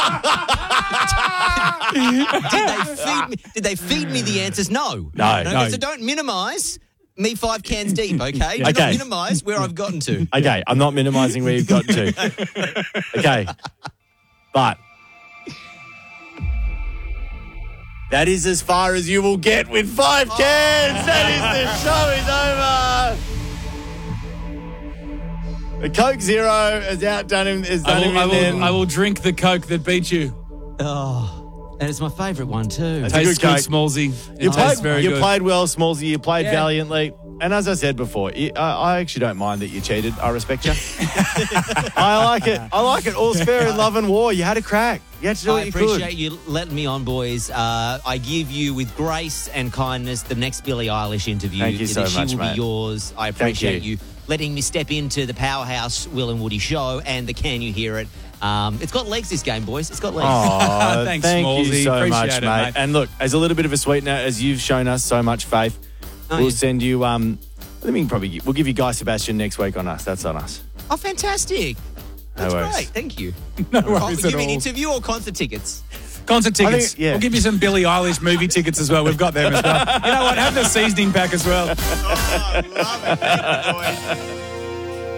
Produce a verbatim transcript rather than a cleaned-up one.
did they feed me? Did they feed me the answers? No. No, no. So don't minimise me five cans deep, okay? Do Okay. not minimise where I've gotten to. Okay, I'm not minimising where you've gotten to. Okay, but that is as far as you will get with five cans. That is the show is over. The Coke Zero has outdone him. Has done I will, him I, in will, then. I will drink the Coke that beat you. Oh, and it's my favourite one too. That's a Tastes good good, Coke. Smallsy. It You tastes played, very you good. played well, Smallsy. You played Yeah. valiantly. And as I said before, you, I, I actually don't mind that you cheated. I respect you. I like it. I like it. All's fair in love and war. You had a crack. You had to do I what you appreciate could. you letting me on, boys. Uh, I give you, with grace and kindness, the next Billie Eilish interview. Thank you so she much, will mate. be yours. I Thank appreciate you. you letting me step into the powerhouse Will and Woody show and the Can You Hear It. Um, it's got legs, this game, boys. It's got legs. Oh, Thanks, thank you Smallsy. so Appreciate much, it, mate. mate. And look, as a little bit of a sweetener, as you've shown us so much faith, Oh, we'll yeah. send you. Um, I think probably we'll give you Guy Sebastian next week on us. That's on us. Oh, fantastic. That's No worries. great. Thank you. No Oh, worries you at mean all. interview or concert tickets? Concert I tickets. think- yeah. We'll give you some Billie Eilish movie tickets as well. We've got them as well. You know what? Have the seasoning pack as well. Oh, I love it. Thank you, boys.